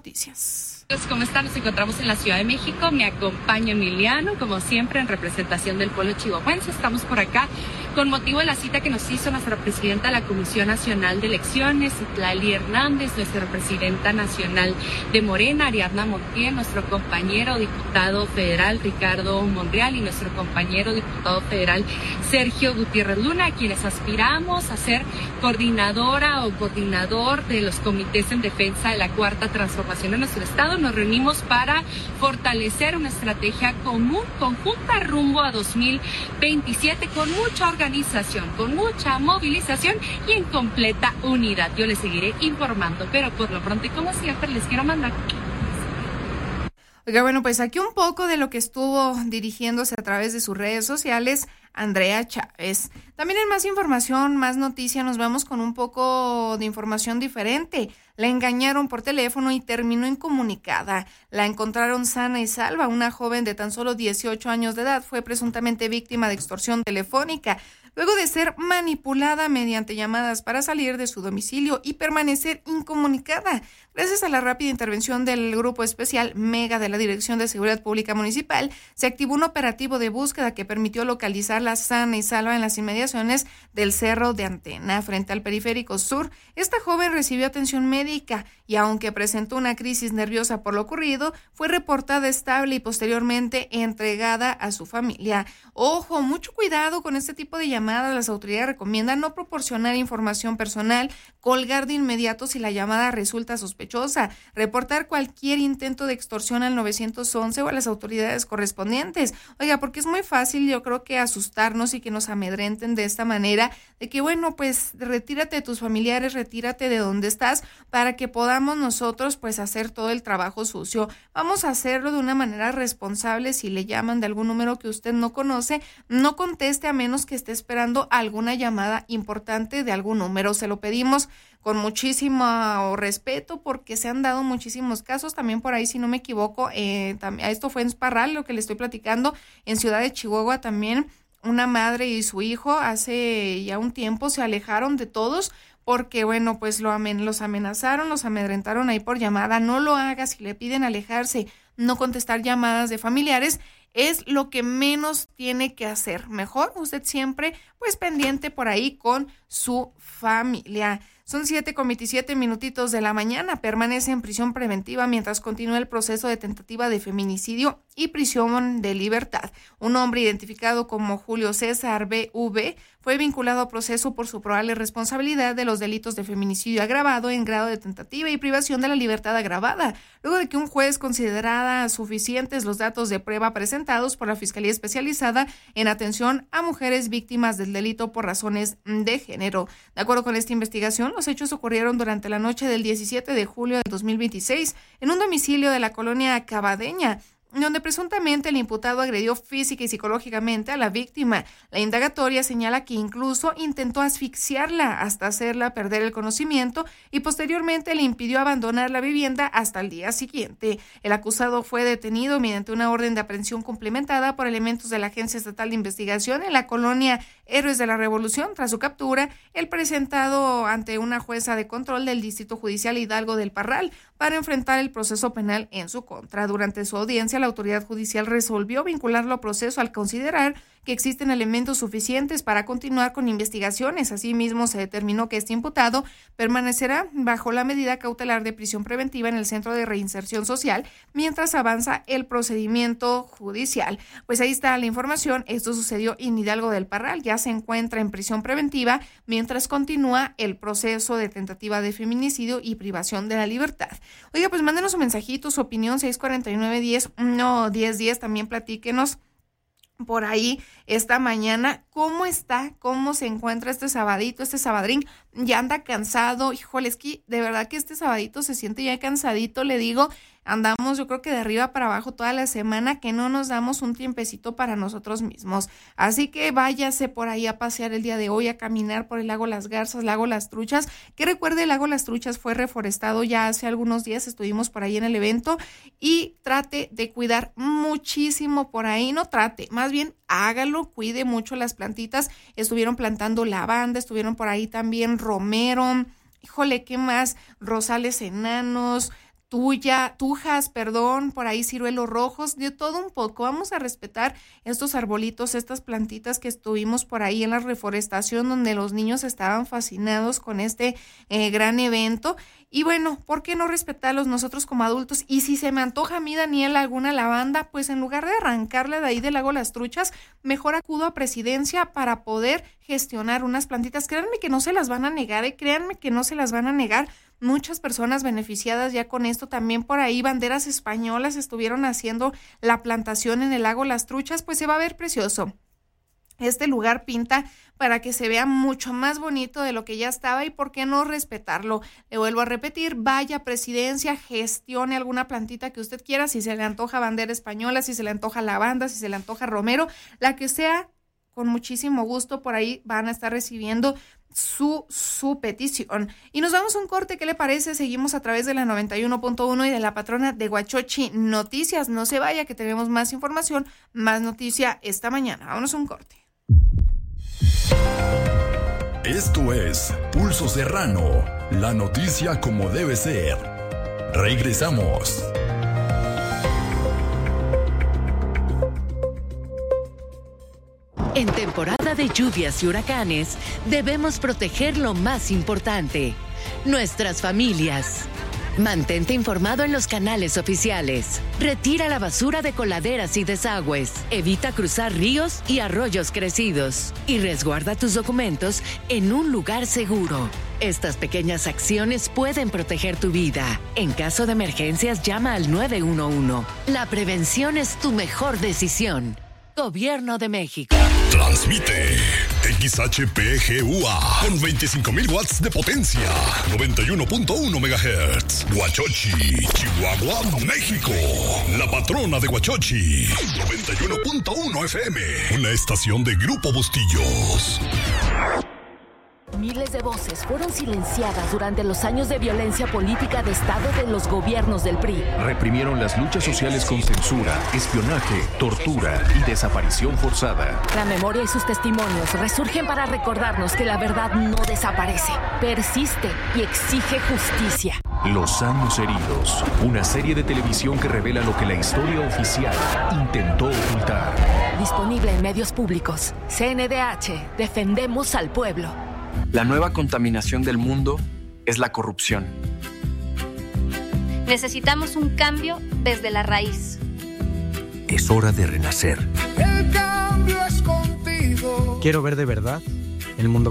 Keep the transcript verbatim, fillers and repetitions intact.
Noticias. ¿Cómo están? Nos encontramos en la Ciudad de México. Me acompaña Emiliano, como siempre, en representación del pueblo chihuahuense. Estamos por acá con motivo de la cita que nos hizo nuestra presidenta de la Comisión Nacional de Elecciones, Itlali Hernández, nuestra presidenta nacional de Morena, Ariadna Montiel, nuestro compañero diputado federal, Ricardo Monreal, y nuestro compañero diputado federal, Sergio Gutiérrez Luna, a quienes aspiramos a ser coordinadora o coordinador de los comités en defensa de la Cuarta Transformación en nuestro estado. Nos reunimos para fortalecer una estrategia común, conjunta, rumbo a dos mil veintisiete, con mucha organización, con mucha movilización y en completa unidad. Yo les seguiré informando, pero por lo pronto y como siempre les quiero mandar... Oiga, bueno, pues aquí un poco de lo que estuvo dirigiéndose a través de sus redes sociales Andrea Chávez. También en más información, más noticia, nos vamos con un poco de información diferente. La engañaron por teléfono y terminó incomunicada. La encontraron sana y salva. Una joven de tan solo dieciocho años de edad fue presuntamente víctima de extorsión telefónica, luego de ser manipulada mediante llamadas para salir de su domicilio y permanecer incomunicada. Gracias a la rápida intervención del Grupo Especial Mega de la Dirección de Seguridad Pública Municipal, se activó un operativo de búsqueda que permitió localizarla sana y salva en las inmediaciones del Cerro de Antena, frente al Periférico Sur. Esta joven recibió atención médica y, aunque presentó una crisis nerviosa por lo ocurrido, fue reportada estable y posteriormente entregada a su familia. Ojo, mucho cuidado con este tipo de llamadas. Las autoridades recomiendan no proporcionar información personal, colgar de inmediato si la llamada resulta sospechosa, reportar cualquier intento de extorsión al nueve once o a las autoridades correspondientes. Oiga, porque es muy fácil, yo creo que asustarnos y que nos amedrenten de esta manera, de que bueno, pues retírate de tus familiares, retírate de donde estás, para que podamos nosotros pues hacer todo el trabajo sucio. Vamos a hacerlo de una manera responsable. Si le llaman de algún número que usted no conoce, no conteste a menos que esté esperando alguna llamada importante de algún número. Se lo pedimos con muchísimo respeto porque se han dado muchísimos casos. También por ahí, si no me equivoco, eh, también, esto fue en Parral, lo que le estoy platicando, en Ciudad de Chihuahua también, una madre y su hijo hace ya un tiempo se alejaron de todos porque, bueno, pues lo amen, los amenazaron, los amedrentaron ahí por llamada. No lo haga. Si le piden alejarse, no contestar llamadas de familiares, es lo que menos tiene que hacer. Mejor usted siempre pues pendiente por ahí con su familia. Son siete con veintisiete minutitos de la mañana. Permanece en prisión preventiva mientras continúa el proceso de tentativa de feminicidio y prisión de libertad. Un hombre identificado como Julio César B V fue vinculado a proceso por su probable responsabilidad de los delitos de feminicidio agravado en grado de tentativa y privación de la libertad agravada, luego de que un juez considerara suficientes los datos de prueba presentados por la Fiscalía Especializada en Atención a Mujeres Víctimas del Delito por Razones de Género. De acuerdo con esta investigación, los hechos ocurrieron durante la noche del diecisiete de julio de dos mil veintiséis en un domicilio de la colonia Cabadeña, donde presuntamente el imputado agredió física y psicológicamente a la víctima. La indagatoria señala que incluso intentó asfixiarla hasta hacerla perder el conocimiento y posteriormente le impidió abandonar la vivienda hasta el día siguiente. El acusado fue detenido mediante una orden de aprehensión cumplimentada por elementos de la Agencia Estatal de Investigación en la colonia Héroes de la Revolución. Tras su captura, el presentado ante una jueza de control del Distrito Judicial Hidalgo del Parral para enfrentar el proceso penal en su contra. Durante su audiencia, la autoridad judicial resolvió vincularlo a proceso al considerar que existen elementos suficientes para continuar con investigaciones. Asimismo, se determinó que este imputado permanecerá bajo la medida cautelar de prisión preventiva en el Centro de Reinserción Social mientras avanza el procedimiento judicial. Pues ahí está la información. Esto sucedió en Hidalgo del Parral. Ya se encuentra en prisión preventiva mientras continúa el proceso de tentativa de feminicidio y privación de la libertad. Oiga, pues mándenos un mensajito, su opinión, seis cuarenta y nueve diez, no, diez diez, también platíquenos por ahí esta mañana, ¿cómo está? ¿Cómo se encuentra este sabadito, este sabadrín? Ya anda cansado, híjole, es que de verdad que este sabadito se siente ya cansadito, le digo, andamos yo creo que de arriba para abajo toda la semana, que no nos damos un tiempecito para nosotros mismos, así que váyase por ahí a pasear el día de hoy, a caminar por el lago Las Garzas, lago Las Truchas, que recuerde el lago Las Truchas fue reforestado ya hace algunos días, estuvimos por ahí en el evento, y trate de cuidar muchísimo por ahí, no trate, más bien hágalo, cuide mucho las plantitas. Estuvieron plantando lavanda, estuvieron por ahí también romero, híjole, ¿qué más? Rosales enanos, tuya, tujas, perdón, por ahí ciruelos rojos, de todo un poco. Vamos a respetar estos arbolitos, estas plantitas que estuvimos por ahí en la reforestación, donde los niños estaban fascinados con este eh, gran evento. Y bueno, ¿por qué no respetarlos nosotros como adultos? Y si se me antoja a mí, Daniel, alguna lavanda, pues en lugar de arrancarla de ahí del lago Las Truchas, mejor acudo a Presidencia para poder gestionar unas plantitas. Créanme que no se las van a negar, ¿eh? Créanme que no se las van a negar. Muchas personas beneficiadas ya con esto. También por ahí banderas españolas estuvieron haciendo la plantación en el lago Las Truchas, pues se va a ver precioso. Este lugar pinta para que se vea mucho más bonito de lo que ya estaba, y por qué no respetarlo. Le vuelvo a repetir, vaya a Presidencia, gestione alguna plantita que usted quiera, si se le antoja bandera española, si se le antoja lavanda, si se le antoja romero, la que sea, con muchísimo gusto por ahí van a estar recibiendo su, su petición. Y nos vamos a un corte, ¿qué le parece? Seguimos a través de la noventa y uno punto uno y de la patrona de Huachochi Noticias. No se vaya, que tenemos más información, más noticia esta mañana. Vámonos a un corte. Esto es Pulso Serrano, la noticia como debe ser. Regresamos. En temporada de lluvias y huracanes, debemos proteger lo más importante, nuestras familias. Mantente informado en los canales oficiales. Retira la basura de coladeras y desagües. Evita cruzar ríos y arroyos crecidos. Y resguarda tus documentos en un lugar seguro. Estas pequeñas acciones pueden proteger tu vida. En caso de emergencias, llama al nueve uno uno. La prevención es tu mejor decisión. Gobierno de México. Transmite X H P G U A con veinticinco mil watts de potencia, noventa y uno punto uno megahertz. Huachochi, Chihuahua, México. La patrona de Huachochi, noventa y uno punto uno F M. Una estación de Grupo Bustillos. Miles de voces fueron silenciadas durante los años de violencia política de Estado de los gobiernos del P R I. Reprimieron las luchas sociales con censura, espionaje, tortura y desaparición forzada. La memoria y sus testimonios resurgen para recordarnos que la verdad no desaparece, persiste y exige justicia. Los años heridos, una serie de televisión que revela lo que la historia oficial intentó ocultar. Disponible en medios públicos. C N D H, defendemos al pueblo. La nueva contaminación del mundo es la corrupción. Necesitamos un cambio desde la raíz. Es hora de renacer. El cambio es contigo. Quiero ver de verdad el mundo